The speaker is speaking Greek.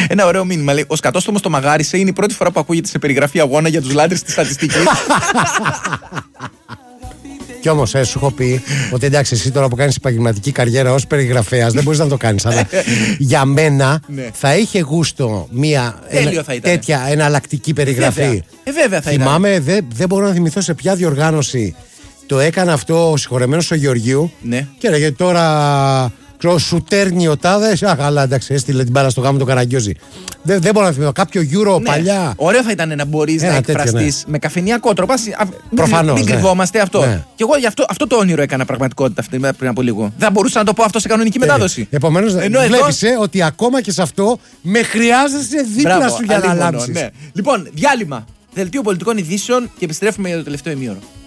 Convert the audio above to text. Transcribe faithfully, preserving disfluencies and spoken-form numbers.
Ένα ωραίο μήνυμα. Λέει: ο σκατόστομος το μαγάρισε, είναι η πρώτη φορά που ακούγεται σε περιγραφή αγώνα για τους λάτρεις της στατιστικής. Κι όμως, ε, σου έχω πει ότι εντάξει, εσύ τώρα που κάνεις επαγγελματική καριέρα ως περιγραφέας δεν μπορείς να το κάνεις. Αλλά για μένα ναι. θα είχε γούστο μια ένα, θα τέτοια εναλλακτική περιγραφή. Βέβαια. Ε, βέβαια θα Θυμάμαι, δεν δε μπορώ να θυμηθώ σε ποια διοργάνωση το έκανε αυτό ο συγχωρεμένος ο Γεωργίου. Ναι. Και έλεγε τώρα. Σου τέρνει ο τάδε. Αχ, αλλά εντάξει, έστειλε την μπάλα στο γάμο το Καραγκιόζη. Δεν, δεν μπορώ να θυμηθώ. Κάποιο Euro ναι. παλιά. Ωραίο θα ήταν να μπορεί να εκφραστεί ναι. με καφενειακό τρόπο. Προφανώς. Μην, μην ναι. κρυβόμαστε αυτό. Ναι. Και εγώ γι' αυτό, αυτό το όνειρο έκανα πραγματικότητα αυτή, πριν από λίγο. Δεν μπορούσα να το πω αυτό σε κανονική ε, μετάδοση. Επομένως, βλέπεις εδώ... ότι ακόμα και σε αυτό με χρειάζεσαι δίπλα Μπράβο, σου για να αλλάξει. Ναι. Λοιπόν, διάλειμμα. Δελτίο πολιτικών ειδήσεων και επιστρέφουμε για το τελευταίο ημίωρο.